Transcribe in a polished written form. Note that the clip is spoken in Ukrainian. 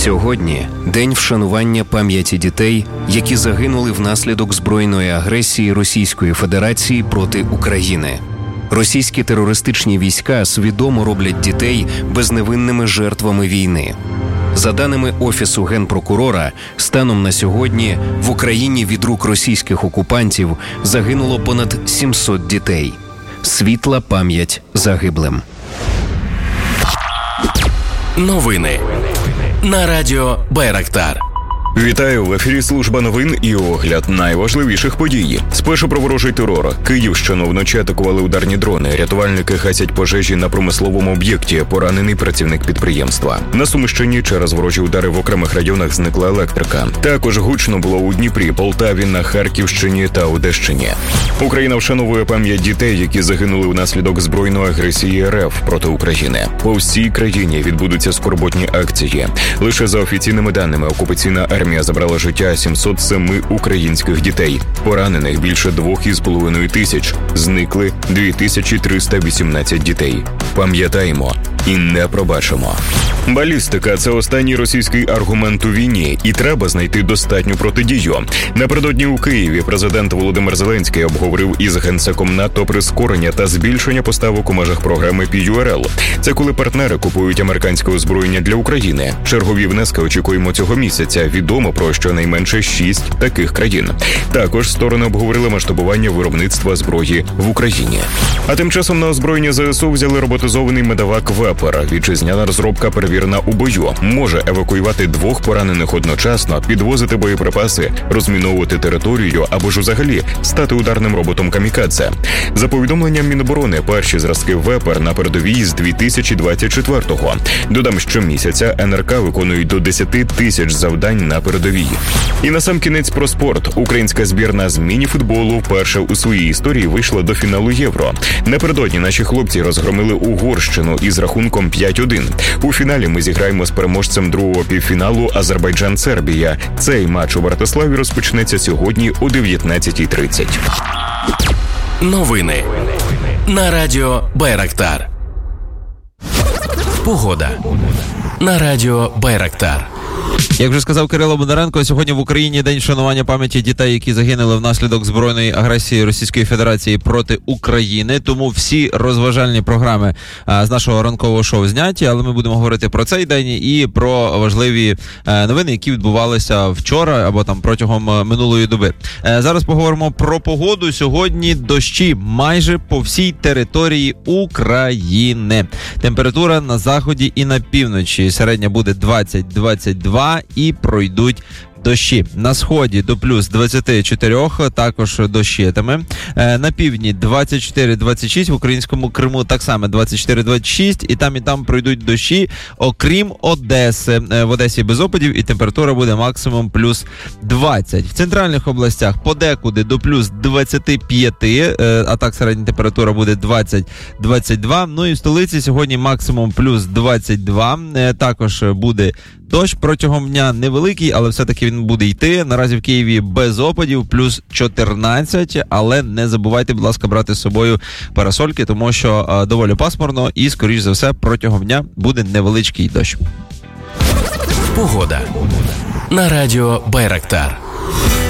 Сьогодні – день вшанування пам'яті дітей, які загинули внаслідок збройної агресії Російської Федерації проти України. Російські терористичні війська свідомо роблять дітей безневинними жертвами війни. За даними Офісу Генпрокурора, станом на сьогодні в Україні від рук російських окупантів загинуло понад 700 дітей. Світла пам'ять загиблим. Новини на радіо Байрактар. Вітаю, в ефірі служба новин і огляд найважливіших подій. Спершу про ворожий терор. Київщину вночі атакували ударні дрони. Рятувальники гасять пожежі на промисловому об'єкті. Поранений працівник підприємства. На Сумщині через ворожі удари в окремих районах зникла електрика. Також гучно було у Дніпрі, Полтаві, на Харківщині та Одещині. Україна вшановує пам'ять дітей, які загинули внаслідок збройної агресії РФ проти України. По всій країні відбудуться скорботні акції. Лише за офіційними даними, окупаційна армія забрала життя 707 українських дітей. Поранених більше 2,5 тисяч. Зникли 2318 дітей. Пам'ятаємо і не пробачимо. Балістика – це останній російський аргумент у війні, і треба знайти достатню протидію. Напередодні у Києві президент Володимир Зеленський обговорив із генсеком НАТО прискорення та збільшення поставок у межах програми PURL. Це коли партнери купують американське озброєння для України. Чергові внески очікуємо цього місяця. Відомо про щонайменше 6 таких країн. Також сторони обговорили масштабування виробництва зброї в Україні. А тим часом на озброєння ЗСУ взяли роботизований медовак «Вепер». Вітчизняна розробка перевірена у бою. Може евакуювати 2 поранених одночасно, підвозити боєприпаси, розміновувати територію або ж взагалі стати ударним роботом камікадзе. За повідомленням Міноборони, перші зразки «Вепер» на передовій з 2024-го. Додам, щомісяця НРК виконують до 10 тисяч завдань на передовій. І насамкінець про спорт. Українська збірна з міні-футболу вперше у своїй історії вийшла до фіналу Євро. Напередодні наші хлопці розгромили Угорщину із рахунком 5-1. У фіналі ми зіграємо з переможцем другого півфіналу Азербайджан-Сербія. Цей матч у Братиславі розпочнеться сьогодні о 19:30. Новини на радіо Байрактар. Погода на радіо Байрактар. Як вже сказав Кирило Бондаренко, сьогодні в Україні день вшанування пам'яті дітей, які загинули внаслідок збройної агресії Російської Федерації проти України. Тому всі розважальні програми з нашого ранкового шоу зняті, але ми будемо говорити про цей день і про важливі новини, які відбувалися вчора або там протягом минулої доби. Зараз поговоримо про погоду. Сьогодні дощі майже по всій території України. Температура на заході і на півночі середня буде 20-22 і пройдуть дощі. На сході до плюс 24, також дощитиме. На півдні 24-26, в українському Криму так само 24-26, і там пройдуть дощі, окрім Одеси. В Одесі без опадів і температура буде максимум плюс 20. В центральних областях подекуди до плюс 25, а так середня температура буде 20-22. Ну і в столиці сьогодні максимум плюс 22. Також буде дощ протягом дня невеликий, але все-таки він буде йти. Наразі в Києві без опадів, плюс 14, але не забувайте, будь ласка, брати з собою парасольки, тому що доволі пасмурно і, скоріш за все, протягом дня буде невеличкий дощ. Погода на радіо Байрактар.